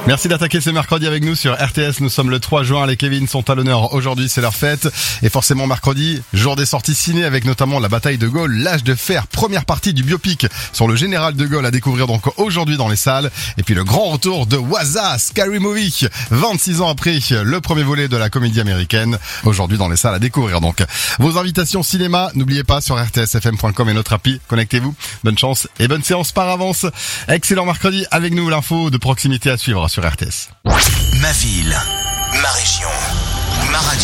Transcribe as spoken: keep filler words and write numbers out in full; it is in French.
Merci d'attaquer ce mercredi avec nous sur R T S. Nous sommes le trois juin. Les Kevin sont à l'honneur aujourd'hui. C'est leur fête. Et forcément, mercredi, jour des sorties ciné avec notamment la bataille de Gaulle, l'âge de fer. Première partie du biopic sur le général de Gaulle à découvrir donc aujourd'hui dans les salles. Et puis le grand retour de Waza, Scary Movie. vingt-six ans après le premier volet de la comédie américaine. Aujourd'hui dans les salles à découvrir donc. Vos invitations cinéma, n'oubliez pas sur r t s f m point com et notre appli. Connectez-vous. Bonne chance et bonne séance par avance. Excellent mercredi avec nous. L'info de proximité à suivre sur R T S. Ma ville, ma région, ma radio.